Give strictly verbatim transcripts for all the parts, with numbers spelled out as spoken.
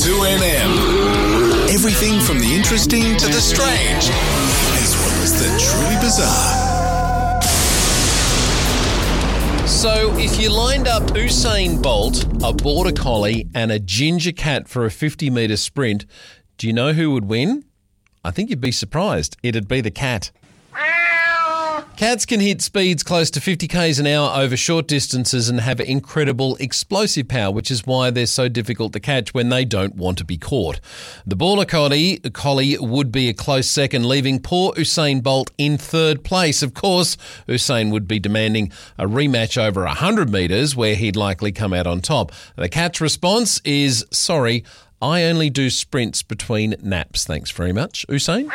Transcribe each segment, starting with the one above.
two N M. Everything from the interesting to the strange, as well as the truly bizarre. So, if you lined up Usain Bolt, a border collie, and a ginger cat for a fifty metre sprint, do you know who would win? I think you'd be surprised. It'd be the cat. Cats can hit speeds close to fifty kays an hour over short distances and have incredible explosive power, which is why they're so difficult to catch when they don't want to be caught. The border collie, collie would be a close second, leaving poor Usain Bolt in third place. Of course, Usain would be demanding a rematch over one hundred metres, where he'd likely come out on top. The cat's response is, sorry, I only do sprints between naps. Thanks very much, Usain.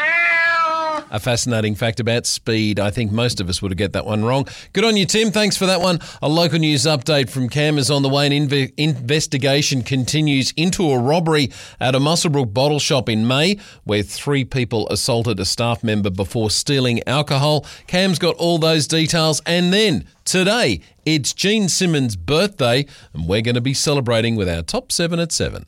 A fascinating fact about speed. I think most of us would have get that one wrong. Good on you, Tim. Thanks for that one. A local news update from Cam is on the way. An inve- investigation continues into a robbery at a Muswellbrook bottle shop in May, where three people assaulted a staff member before stealing alcohol. Cam's got all those details. And then today, it's Gene Simmons' birthday, and we're going to be celebrating with our top seven at seven.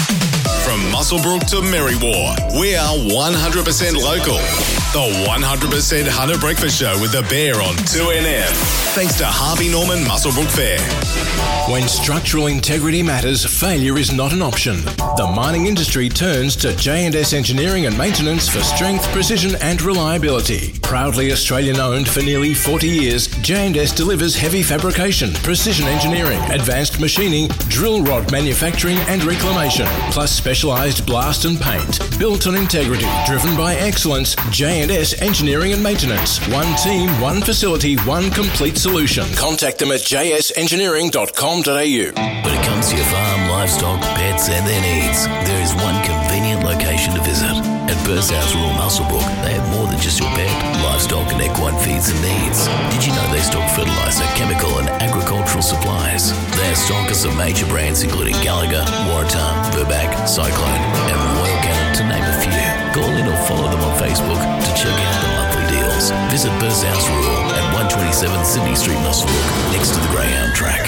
From Muswellbrook to Merriwar, we are one hundred percent local. The one hundred percent Hunter Breakfast Show with the Bear on two N M. Thanks to Harvey Norman Muswellbrook Fair. When structural integrity matters, failure is not an option. The mining industry turns to J and S Engineering and Maintenance for strength, precision and reliability. Proudly Australian-owned for nearly forty years, J and S delivers heavy fabrication, precision engineering, advanced machining, drill rod manufacturing and reclamation, plus specialised blast and paint. Built on integrity, driven by excellence, J and S Engineering and Maintenance. One team, one facility, one complete solution. Contact them at j s engineering dot com dot a u. When it comes to your farm, livestock, pets and their needs, there is one convenient location to visit. At Burshouse Rural Muswellbrook, they have more than just your pet, livestock and equine feeds and needs. Did you know they stock fertiliser, chemical and agricultural supplies? They are stockers of major brands including Gallagher, Waratah, Verbac, Cyclone and Royal Canin, to name a few. Call in or follow them on Facebook to check out the monthly deals. Visit Burshouse Rural at one twenty-seven Sydney Street, Muswellbrook, next to the Greyhound track.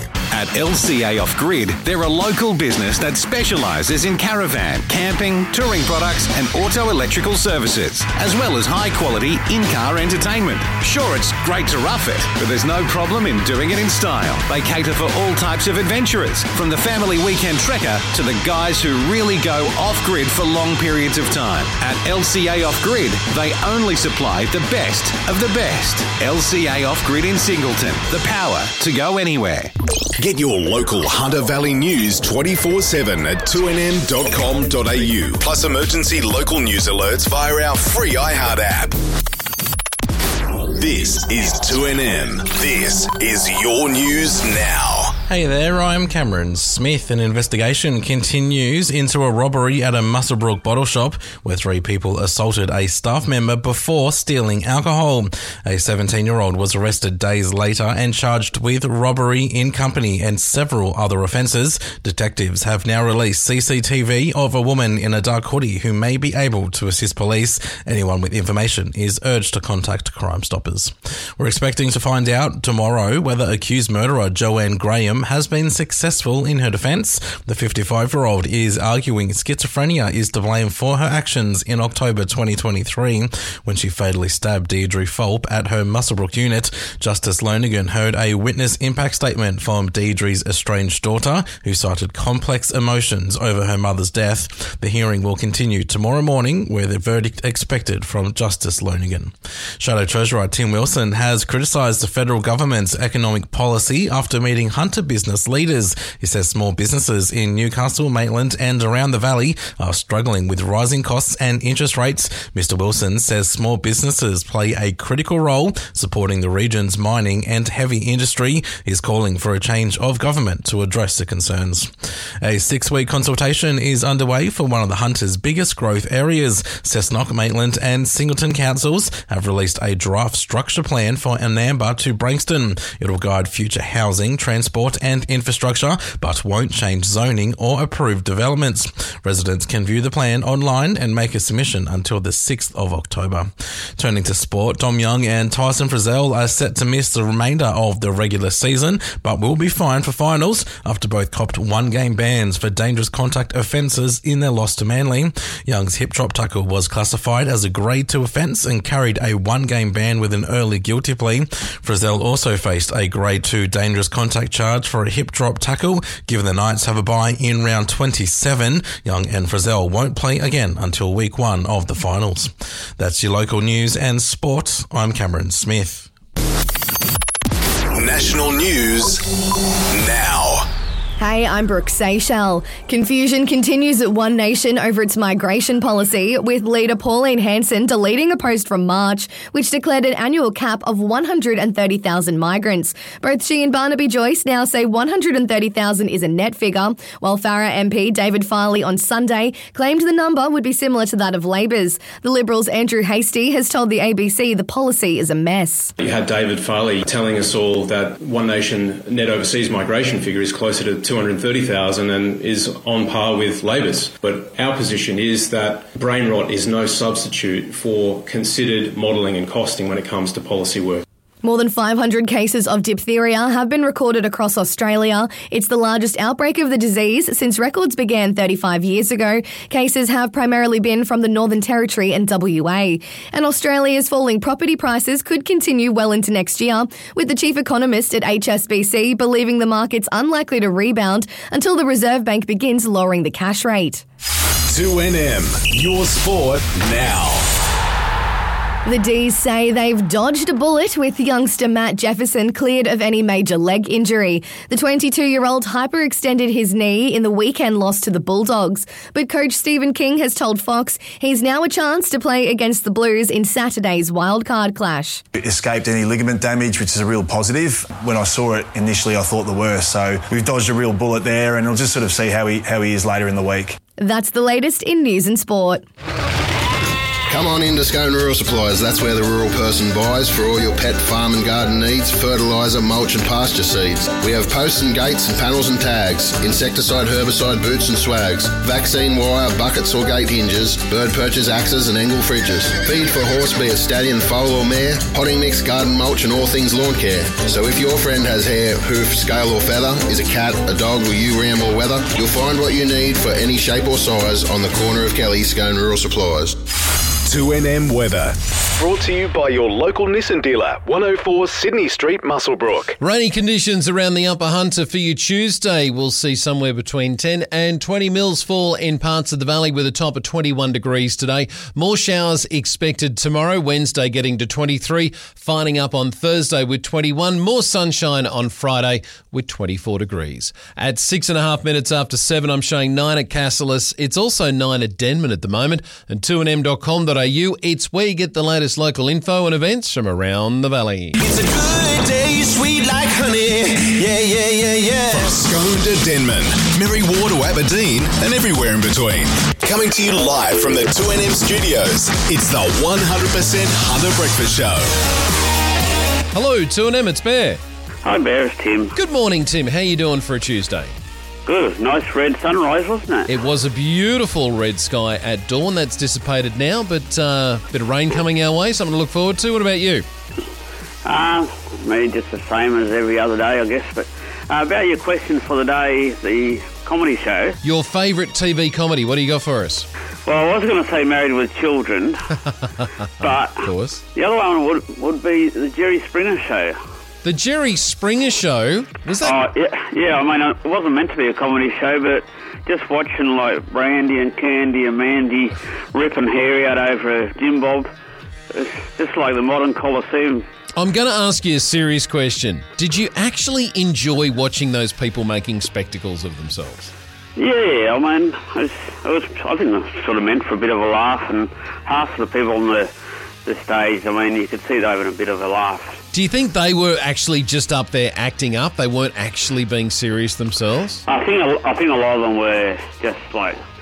At L C A Off Grid, they're a local business that specialises in caravan, camping, touring products and auto electrical services, as well as high-quality in-car entertainment. Sure, it's great to rough it, but there's no problem in doing it in style. They cater for all types of adventurers, from the family weekend trekker to the guys who really go off-grid for long periods of time. At L C A Off Grid, they only supply the best of the best. L C A Off Grid in Singleton, the power to go anywhere. Get your local Hunter Valley news twenty-four seven at two n m dot com dot a u, plus emergency local news alerts via our free iHeart app. This is two N M. This is your news now. Hey there, I'm Cameron Smith. An investigation continues into a robbery at a Muswellbrook bottle shop where three people assaulted a staff member before stealing alcohol. A seventeen-year-old was arrested days later and charged with robbery in company and several other offences. Detectives have now released C C T V of a woman in a dark hoodie who may be able to assist police. Anyone with information is urged to contact Crime Stoppers. We're expecting to find out tomorrow whether accused murderer Joanne Graham has been successful in her defence. The fifty-five-year-old is arguing schizophrenia is to blame for her actions in October twenty twenty-three when she fatally stabbed Deirdre Fulp at her Muswellbrook unit. Justice Lonergan heard a witness impact statement from Deirdre's estranged daughter, who cited complex emotions over her mother's death. The hearing will continue tomorrow morning, with a verdict expected from Justice Lonergan. Shadow Treasurer Tim Wilson has criticised the federal government's economic policy after meeting Hunter business leaders. He says small businesses in Newcastle, Maitland and around the valley are struggling with rising costs and interest rates. Mister Wilson says small businesses play a critical role supporting the region's mining and heavy industry. He's calling for a change of government to address the concerns. A six-week consultation is underway for one of the Hunter's biggest growth areas. Cessnock, Maitland and Singleton councils have released a draft structure plan for Anamba to Branxton. It will guide future housing, transport transport and infrastructure, but won't change zoning or approve developments. Residents can view the plan online and make a submission until the sixth of October. Turning to sport, Dom Young and Tyson Frizzell are set to miss the remainder of the regular season, but will be fined for finals after both copped one-game bans for dangerous contact offences in their loss to Manly. Young's hip drop tackle was classified as a grade two offence and carried a one-game ban with an early guilty plea. Frizzell also faced a grade two dangerous contact charge for a hip drop tackle. Given the Knights have a bye in round twenty-seven, Young and Frizzell won't play again until week one of the finals. That's your local news and sport. I'm Cameron Smith. National news now. Hey, I'm Brooke Seychelles. Confusion continues at One Nation over its migration policy, with leader Pauline Hanson deleting a post from March, which declared an annual cap of one hundred thirty thousand migrants. Both she and Barnaby Joyce now say one hundred thirty thousand is a net figure, while Farrer M P David Farley on Sunday claimed the number would be similar to that of Labor's. The Liberals' Andrew Hastie has told the A B C the policy is a mess. You had David Farley telling us all that One Nation net overseas migration figure is closer to two hundred thirty thousand and is on par with Labor's. But our position is that brain rot is no substitute for considered modelling and costing when it comes to policy work. More than five hundred cases of diphtheria have been recorded across Australia. It's the largest outbreak of the disease since records began thirty-five years ago. Cases have primarily been from the Northern Territory and W A. And Australia's falling property prices could continue well into next year, with the chief economist at H S B C believing the market's unlikely to rebound until the Reserve Bank begins lowering the cash rate. two N M, your sport now. The D's say they've dodged a bullet with youngster Matt Jefferson cleared of any major leg injury. The twenty-two-year-old hyperextended his knee in the weekend loss to the Bulldogs. But coach Stephen King has told Fox he's now a chance to play against the Blues in Saturday's wildcard clash. It escaped any ligament damage, which is a real positive. When I saw it initially, I thought the worst. So we've dodged a real bullet there, and we'll just sort of see how he, how he is later in the week. That's the latest in news and sport. Come on into Scone Rural Supplies. That's where the rural person buys for all your pet, farm and garden needs, fertiliser, mulch and pasture seeds. We have posts and gates and panels and tags, insecticide, herbicide, boots and swags, vaccine wire, buckets or gate hinges, bird perches, axes and angle fridges. Feed for horse, be it stallion, foal or mare, potting mix, garden mulch and all things lawn care. So if your friend has hair, hoof, scale or feather, is a cat, a dog or you ram or weather, you'll find what you need for any shape or size on the corner of Kelly, Scone Rural Supplies. two N M weather. Brought to you by your local Nissan dealer, one oh four Sydney Street, Muswellbrook. Rainy conditions around the Upper Hunter for you Tuesday. We'll see somewhere between ten and twenty mils fall in parts of the valley with a top of twenty-one degrees today. More showers expected tomorrow, Wednesday getting to twenty-three, finding up on Thursday with twenty-one. More sunshine on Friday with twenty-four degrees. At six and a half minutes after seven, I'm showing nine at Cassilis. It's also nine at Denman at the moment. And two N M dot com dot a u, it's where you get the latest local info and events from around the valley. It's a good day, sweet like honey. Yeah, yeah, yeah, yeah. From Scone to Denman, Mary Ward to Aberdeen, and everywhere in between. Coming to you live from the two N M studios, it's the one hundred percent Hunter Breakfast Show. Hello, two N M, it's Bear. Hi, Bear, it's Tim. Good morning, Tim. How you doing for a Tuesday? Good. Nice red sunrise, wasn't it? It was a beautiful red sky at dawn. That's dissipated now, but uh, a bit of rain coming our way. Something to look forward to. What about you? Uh, me, just the same as every other day, I guess. But uh, about your question for the day, the comedy show. Your favourite T V comedy. What do you got for us? Well, I was going to say Married with Children, but of course. The other one would, would be the Jerry Springer Show. The Jerry Springer Show? Was that? Oh, yeah, yeah, I mean, it wasn't meant to be a comedy show, but just watching, like, Brandy and Candy and Mandy ripping Harry out over a Jim Bob, it's just like the modern Coliseum. I'm going to ask you a serious question. Did you actually enjoy watching those people making spectacles of themselves? Yeah, I mean, it was, it was, I think it was sort of meant for a bit of a laugh, and half of the people on the, the stage, I mean, you could see they were having a bit of a laugh. Do you think they were actually just up there acting up? They weren't actually being serious themselves? I think a, I think a lot of them were just like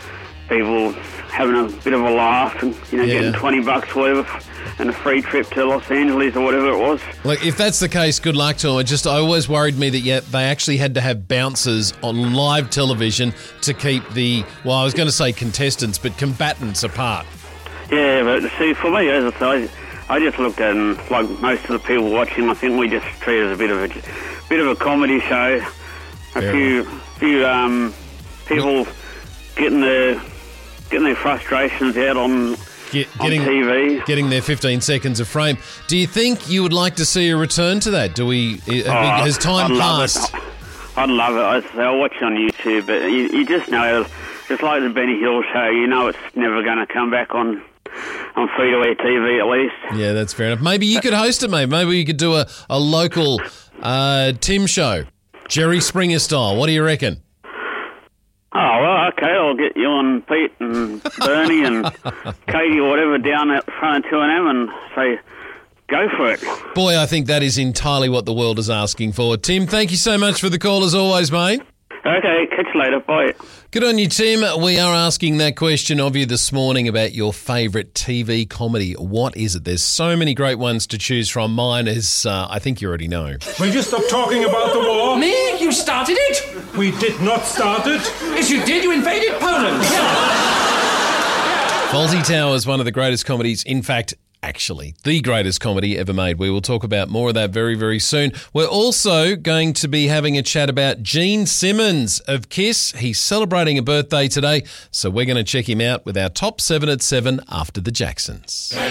people having a bit of a laugh and, you know, Yeah. getting twenty bucks whatever and a free trip to Los Angeles or whatever it was. Like, if that's the case, good luck to them. It just, I always worried me that yet they actually had to have bouncers on live television to keep the, well, I was going to say contestants, but combatants apart. Yeah, but see, for me, as I say, I just looked at it and, like most of the people watching, I think we just treat it as a bit of a bit of a comedy show. A Fair few few um, people getting their getting their frustrations out on, Get, on getting, T V. Getting their fifteen seconds of frame. Do you think you would like to see a return to that? Do we? Have we Oh, has time I'd love passed? it. I'd love it. I'd, I'll watch it on YouTube, but you, you just know, just like the Benny Hill show, you know it's never going to come back on on free-to-air T V at least. Yeah, that's fair enough. Maybe you could host it, mate. Maybe you could do a, a local uh, Tim show, Jerry Springer style. What do you reckon? Oh, well, okay, I'll get you and Pete and Bernie and Katie or whatever down at front of two and M and say, go for it. Boy, I think that is entirely what the world is asking for. Tim, thank you so much for the call as always, mate. Okay, catch you later. Bye. Good on you, Tim. We are asking that question of you this morning about your favourite T V comedy. What is it? There's so many great ones to choose from. Mine is, uh, I think you already know. Will you stop talking about the war? Me? You started it? We did not start it. Yes, you did. You invaded Poland. Yeah. Fawlty Tower is one of the greatest comedies, in fact, actually, the greatest comedy ever made. We will talk about more of that very, very soon. We're also going to be having a chat about Gene Simmons of Kiss. He's celebrating a birthday today, so we're going to check him out with our top seven at seven after the Jacksons.